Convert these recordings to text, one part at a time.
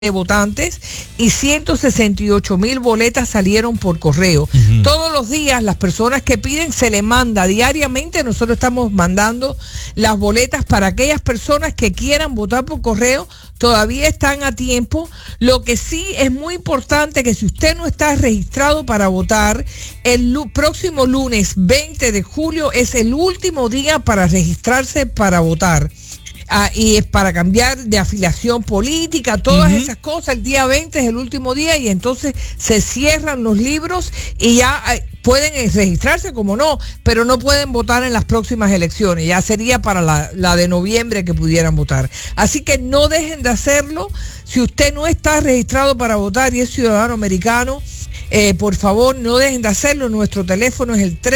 de votantes y 168,000 boletas salieron por correo. Todos los días las personas que piden se les manda diariamente. Nosotros estamos mandando las boletas para aquellas personas que quieran votar por correo. Todavía están a tiempo. Lo que sí es muy importante que si usted no está registrado para votar, el próximo lunes 20 de julio es el último día para registrarse para votar. Y es para cambiar de afiliación política, todas esas cosas. El día 20 es el último día y entonces se cierran los libros y ya pueden registrarse, como no, pero no pueden votar en las próximas elecciones. Ya sería para la de noviembre que pudieran votar. Así que no dejen de hacerlo. Si usted no está registrado para votar y es ciudadano americano, por favor, no dejen de hacerlo. Nuestro teléfono es el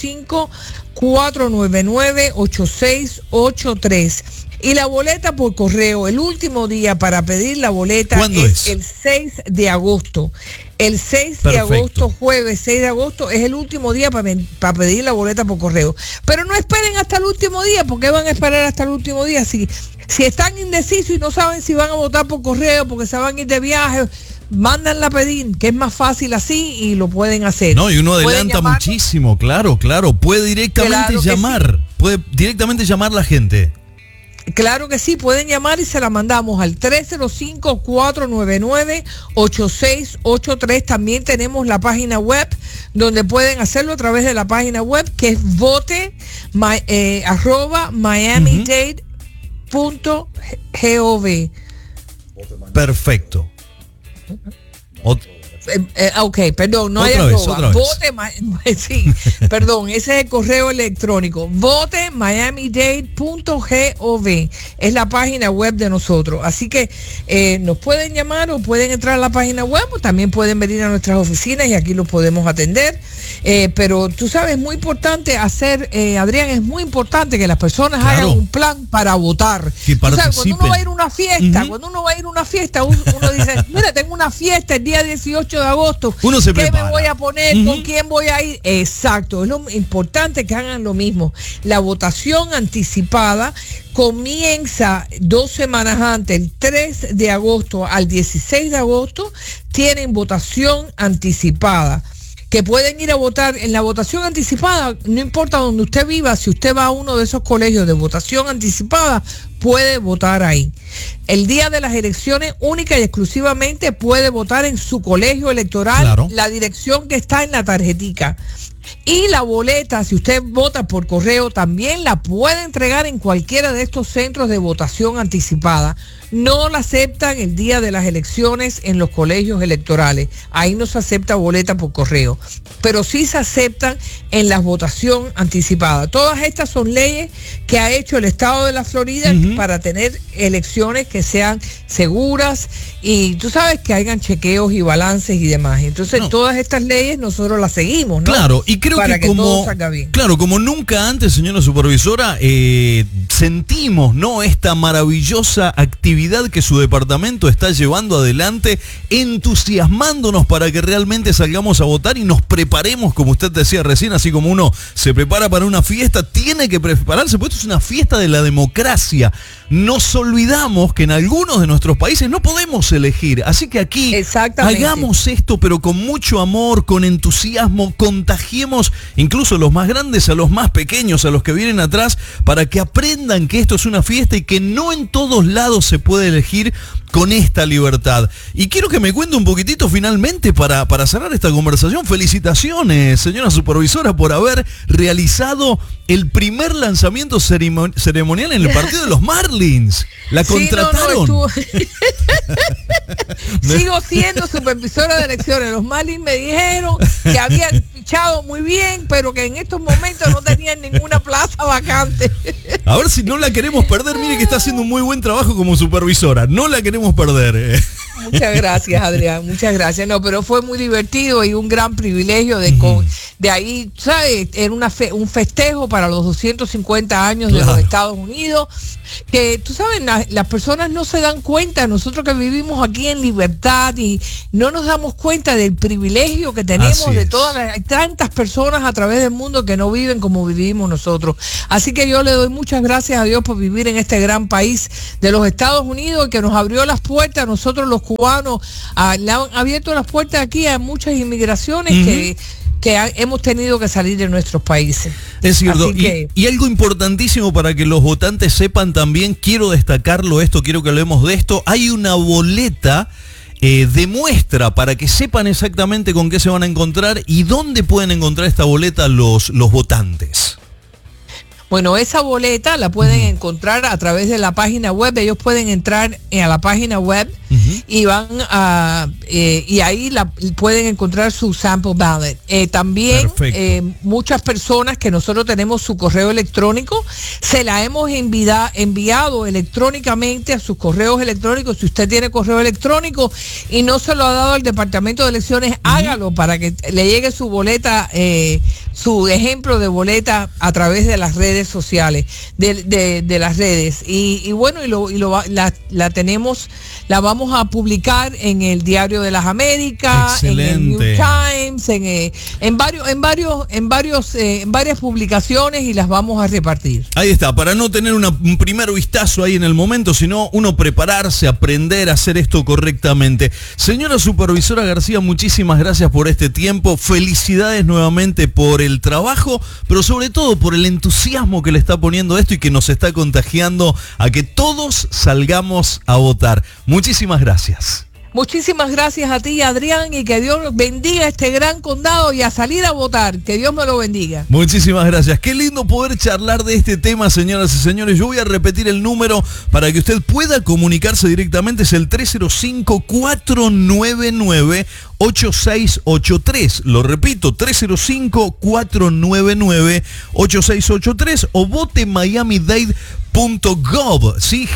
305-499-8683. Y la boleta por correo, el último día para pedir la boleta es el 6 de agosto. El 6 de agosto, jueves 6 de agosto, es el último día para pedir la boleta por correo. Pero no esperen hasta el último día. ¿Por qué van a esperar hasta el último día? Si están indecisos y no saben si van a votar por correo porque se van a ir de viaje, mándanla a pedir, que es más fácil así y lo pueden hacer. No, y uno adelanta muchísimo, claro. Puede directamente llamar, puede directamente llamar la gente. Claro que sí, pueden llamar y se la mandamos al 305-499-8683. También tenemos la página web donde pueden hacerlo a través de la página web, que es @miamidade.gov. Perfecto. Ok, perdón, no hay arroba. Vote, sí, perdón, ese es el correo electrónico. Vote miamidade.gov. Es la página web de nosotros. Así que nos pueden llamar o pueden entrar a la página web o también pueden venir a nuestras oficinas y aquí los podemos atender. Pero tú sabes, es muy importante hacer, Adrián, es muy importante que las personas hagan un plan para votar. Sabes, cuando uno va a ir a una fiesta, uno dice, mira, tengo una fiesta el día 18 de agosto. Uno se ¿Qué prepara. me voy a poner? ¿Con quién voy a ir? Exacto, es lo importante que hagan lo mismo. La votación anticipada comienza 2 semanas antes, el 3 de agosto al 16 de agosto, tienen votación anticipada. Que pueden ir a votar en la votación anticipada, no importa donde usted viva, si usted va a uno de esos colegios de votación anticipada, puede votar ahí. El día de las elecciones, única y exclusivamente puede votar en su colegio electoral, la dirección que está en la tarjetica. Y la boleta, si usted vota por correo, también la puede entregar en cualquiera de estos centros de votación anticipada. No la aceptan el día de las elecciones en los colegios electorales. Ahí no se acepta boleta por correo. Pero sí se aceptan en la votación anticipada. Todas estas son leyes que ha hecho el estado de la Florida para tener elecciones que sean seguras y tú sabes que hayan chequeos y balances y demás. Entonces todas estas leyes nosotros las seguimos, ¿no? Claro, y creo para que todo salga bien. Claro, como nunca antes, señora supervisora, sentimos, ¿no?, esta maravillosa actividad que su departamento está llevando adelante, entusiasmándonos para que realmente salgamos a votar y nos preparemos, como usted decía recién, así como uno se prepara para una fiesta, tiene que prepararse, porque esto es una fiesta de la democracia. Nos olvidamos que en algunos de nuestros países no podemos elegir, así que aquí hagamos esto, pero con mucho amor, con entusiasmo, contagiemos incluso a los más grandes, a los más pequeños, a los que vienen atrás, para que aprendan que esto es una fiesta y que no en todos lados se puede elegir con esta libertad. Y quiero que me cuente un poquitito finalmente para cerrar esta conversación. Felicitaciones, señora supervisora, por haber realizado el primer lanzamiento ceremonial en el partido de los Marlins. La contrataron. Sigo siendo supervisora de elecciones. Los Marlins me dijeron que habían fichado muy bien, pero que en estos momentos no tenían ninguna plaza vacante. A ver si no la queremos perder. Mire que está haciendo un muy buen trabajo como supervisora. No la queremos perder. Muchas gracias, Adrián, muchas gracias. No, pero fue muy divertido y un gran privilegio de ahí, ¿sabes? Era un festejo para los 250 años de los Estados Unidos, que tú sabes, las personas no se dan cuenta, nosotros que vivimos aquí en libertad y no nos damos cuenta del privilegio que tenemos de hay tantas personas a través del mundo que no viven como vivimos nosotros. Así que yo le doy muchas gracias a Dios por vivir en este gran país de los Estados Unidos, que nos abrió las puertas a nosotros los cubanos, le han abierto las puertas aquí a muchas inmigraciones que hemos tenido que salir de nuestros países. Es cierto, y algo importantísimo para que los votantes sepan también, quiero destacarlo esto, quiero que hablemos de esto, hay una boleta de muestra para que sepan exactamente con qué se van a encontrar y dónde pueden encontrar esta boleta los votantes. Bueno, esa boleta la pueden encontrar a través de la página web. Ellos pueden entrar a la página web y van a y ahí pueden encontrar su sample ballot. También muchas personas que nosotros tenemos su correo electrónico, se la hemos enviado electrónicamente a sus correos electrónicos. Si usted tiene correo electrónico y no se lo ha dado al Departamento de Elecciones, hágalo para que le llegue su boleta, su ejemplo de boleta a través de las redes sociales, de las redes. Y bueno, la tenemos, la vamos a publicar en el Diario de las Américas, en el New Times, en varias publicaciones, y las vamos a repartir. Ahí está, para no tener un primer vistazo ahí en el momento, sino uno prepararse, aprender a hacer esto correctamente. Señora Supervisora García, muchísimas gracias por este tiempo, felicidades nuevamente por el trabajo, pero sobre todo por el entusiasmo que le está poniendo esto y que nos está contagiando a que todos salgamos a votar. Muchísimas gracias. Muchísimas gracias a ti, Adrián, y que Dios bendiga este gran condado y a salir a votar. Que Dios me lo bendiga. Muchísimas gracias. Qué lindo poder charlar de este tema, señoras y señores. Yo voy a repetir el número para que usted pueda comunicarse directamente. Es el 305-499-8683. Lo repito, 305-499-8683 o vote Miami-Dade.gov, ¿sí?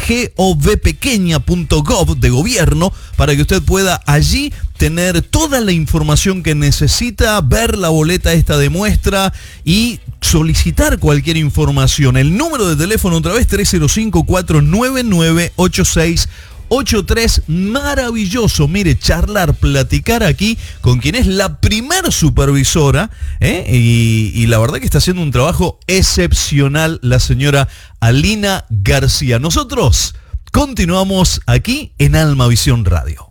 gov de gobierno, para que usted pueda allí tener toda la información que necesita, ver la boleta esta de muestra y solicitar cualquier información. El número de teléfono otra vez, 305-499-8683. Maravilloso, mire, charlar, platicar aquí con quien es la primer supervisora, y la verdad que está haciendo un trabajo excepcional la señora Alina García. Nosotros continuamos aquí en Almavisión Radio.